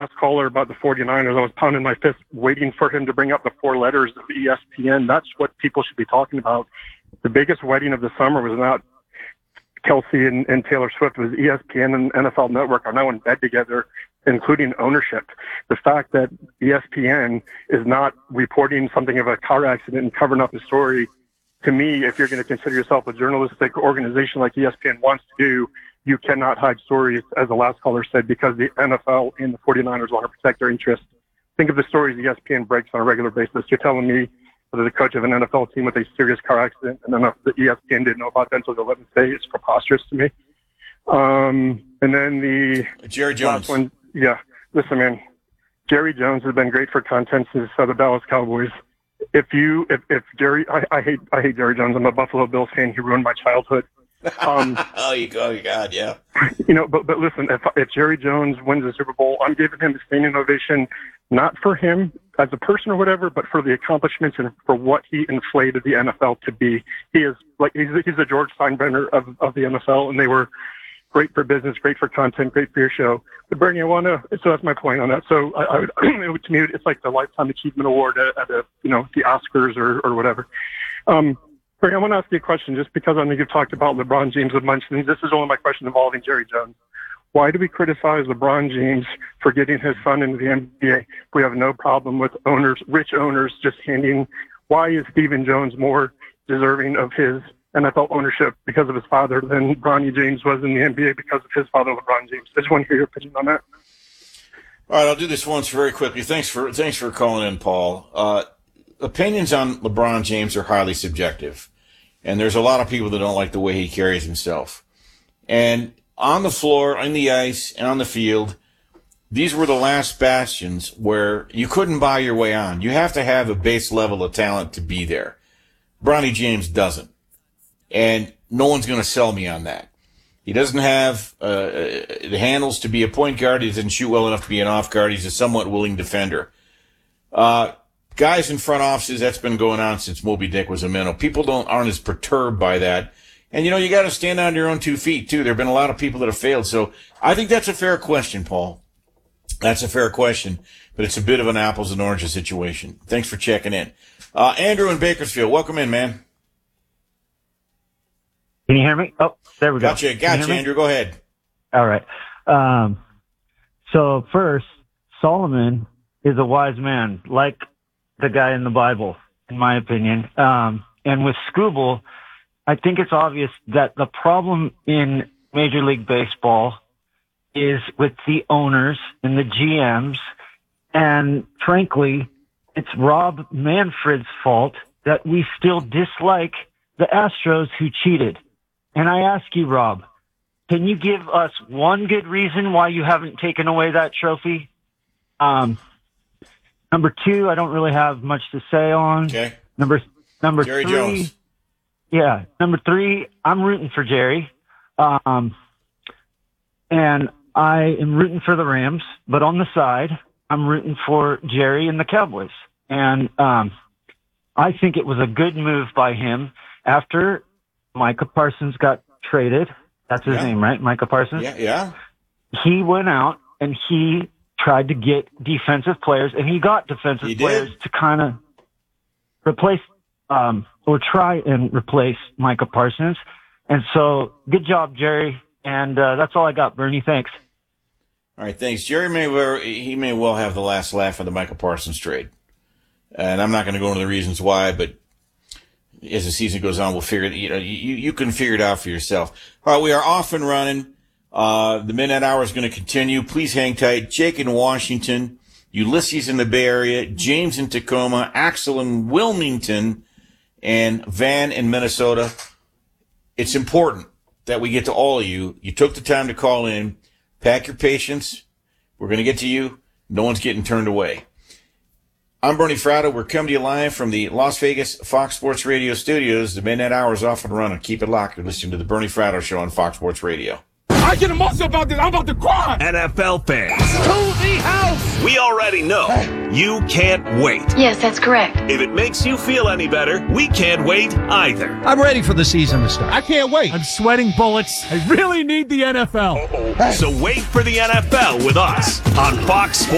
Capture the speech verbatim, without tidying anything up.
last caller about the 49ers, I was pounding my fist waiting for him to bring up the four letters of E S P N. That's what people should be talking about. The biggest wedding of the summer was not Kelsey and, and Taylor Swift. It was E S P N and N F L Network are now in bed together, including ownership. The fact that E S P N is not reporting something of a car accident and covering up the story, to me, if you're going to consider yourself a journalistic organization like E S P N wants to do, you cannot hide stories, as the last caller said, because the N F L and the 49ers want to protect their interests. Think of the stories E S P N breaks on a regular basis. You're telling me that the coach of an N F L team with a serious car accident and then the E S P N didn't know about that until the eleventh day is preposterous to me. Um, and then the Jerry Jones. last one, yeah, listen, man, Jerry Jones has been great for content since uh, the Dallas Cowboys. If you, if, if Jerry, I, I hate, I hate Jerry Jones. I'm a Buffalo Bills fan. He ruined my childhood. Um, oh, you go, oh, God, yeah. You know, but but listen, if if Jerry Jones wins the Super Bowl, I'm giving him a standing ovation, not for him as a person or whatever, but for the accomplishments and for what he inflated the N F L to be. He is like he's he's the George Steinbrenner of of the N F L, and they were great for business, great for content, great for your show. But Bernie, I want to. So that's my point on that. So I, I would, to me, it's like the Lifetime Achievement Award at, at a, you know, the Oscars or or whatever. Um, Bernie, I want to ask you a question, just because I think you've talked about LeBron James a bunch, and this is only my question involving Jerry Jones. Why do we criticize LeBron James for getting his son into the N B A? We have no problem with owners, rich owners, just handing. Why is Stephen Jones more deserving of his N F L ownership because of his father than Bronny James was in the N B A because of his father, LeBron James? I just want to hear your opinion on that. All right, I'll do this once very quickly. Thanks for thanks for calling in, Paul. Uh, opinions on LeBron James are highly subjective, and there's a lot of people that don't like the way he carries himself. And on the floor, on the ice, and on the field, these were the last bastions where you couldn't buy your way on. You have to have a base level of talent to be there. Bronny James doesn't. And no one's going to sell me on that. He doesn't have uh, the handles to be a point guard. He doesn't shoot well enough to be an off guard. He's a somewhat willing defender. Uh, guys in front offices, that's been going on since Moby Dick was a minnow. People don't aren't as perturbed by that. And, you know, you got to stand on your own two feet, too. There have been a lot of people that have failed. So I think that's a fair question, Paul. That's a fair question, but it's a bit of an apples and oranges situation. Thanks for checking in. Uh, Andrew in Bakersfield, welcome in, man. Can you hear me? Oh, there we go. Gotcha, gotcha, Andrew. Go ahead. All right. Um, so first, Solomon is a wise man, like the guy in the Bible, in my opinion. Um, and with Scooble, I think it's obvious that the problem in Major League Baseball is with the owners and the G Ms. And frankly, it's Rob Manfred's fault that we still dislike the Astros who cheated. And I ask you, Rob, can you give us one good reason why you haven't taken away that trophy? Um, number two, I don't really have much to say on. Okay. Number, number Jerry three. Jones. Yeah. Number three, I'm rooting for Jerry. Um, and I am rooting for the Rams, but on the side, I'm rooting for Jerry and the Cowboys. And, um, I think it was a good move by him after Micah Parsons got traded. That's his yeah. name, right? Micah Parsons? Yeah, yeah. He went out and he tried to get defensive players, and he got defensive he players did. to kind of replace, um, or try and replace Micah Parsons. And so, good job, Jerry. And uh, that's all I got, Bernie. Thanks. All right, thanks. Jerry may well, he may well have the last laugh of the Micah Parsons trade. And I'm not going to go into the reasons why, but as the season goes on, we'll figure it, you know, you, you can figure it out for yourself. All right, we are off and running. Uh, the Midnight Hour is going to continue. Please hang tight. Jake in Washington, Ulysses in the Bay Area, James in Tacoma, Axel in Wilmington, and Van in Minnesota. It's important that we get to all of you. You took the time to call in. Pack your patience. We're going to get to you. No one's getting turned away. I'm Bernie Fratto. We're coming to you live from the Las Vegas Fox Sports Radio studios. The Midnight Hour is off and running. Keep it locked. You're listening to the Bernie Fratto Show on Fox Sports Radio. I get emotional about this. I'm about to cry. N F L fans, to the house. We already know you can't wait. Yes, that's correct. If it makes you feel any better, we can't wait either. I'm ready for the season to start. I can't wait. I'm sweating bullets. I really need the N F L. So wait for the N F L with us on Fox Sports.